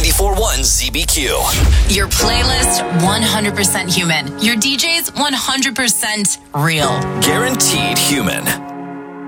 94.1 ZBQ. Your playlist, 100% human. Your DJs, 100% real. Guaranteed human.